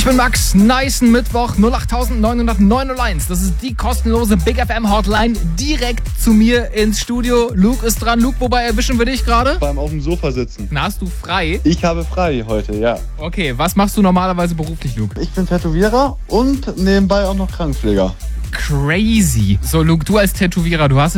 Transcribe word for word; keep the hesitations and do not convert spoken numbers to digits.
Ich bin Max, nicen Mittwoch, null acht neun null neun null eins. Das ist die kostenlose Big F M Hotline direkt zu mir ins Studio. Luke ist dran. Luke, wobei erwischen wir dich gerade? Beim auf dem Sofa sitzen. Na, hast du frei? Ich habe frei heute, ja. Okay, was machst du normalerweise beruflich, Luke? Ich bin Tätowierer und nebenbei auch noch Krankenpfleger. Crazy. So, Luke, du als Tätowierer, du hast